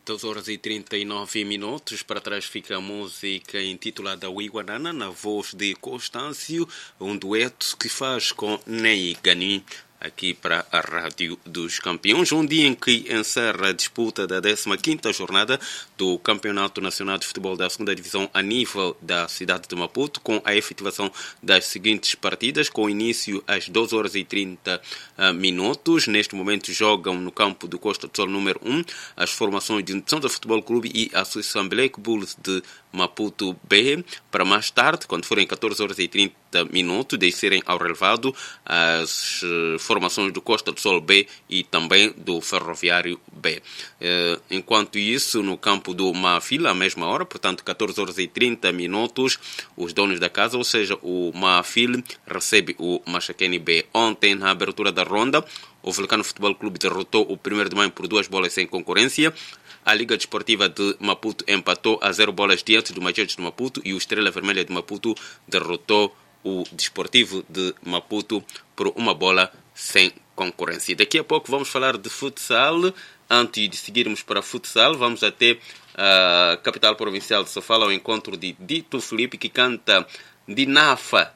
2 horas e 39 minutos. Para trás fica a música intitulada Wiguanana, na voz de Constâncio, um dueto que faz com Ney Ganin, aqui para a Rádio dos Campeões, um dia em que encerra a disputa da 15ª jornada do Campeonato Nacional de Futebol da 2ª Divisão a nível da cidade de Maputo, com a efetivação das seguintes partidas, com início às 2 horas e 30 minutos. Neste momento jogam no campo do Costa do Sol número 1 as formações de Santa Futebol Clube e a Associação Black Bulls de Maputo B, para mais tarde, quando forem 14 horas e 30 minutos, descerem ao relevado as formações do Costa do Sol B e também do Ferroviário B. Enquanto isso, no campo do Mafil, à mesma hora, portanto 14 horas e 30 minutos, os donos da casa, ou seja, o Mafil, recebe o Machaqueni B. Ontem, na abertura da ronda, o Vulcano Futebol Clube derrotou o 1º de Maio por 2 bolas sem concorrência. A Liga Desportiva de Maputo empatou a 0 bolas diante do Majetes de Maputo e o Estrela Vermelha de Maputo derrotou o Desportivo de Maputo por 1 bola sem concorrência. Daqui a pouco vamos falar de futsal. Antes de seguirmos para futsal, vamos até a capital provincial de Sofala ao encontro de Dito Felipe, que canta Dinafa,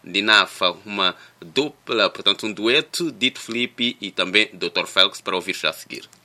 uma dupla, portanto um dueto, Dito Felipe e também Dr. Felix, para ouvir já a seguir.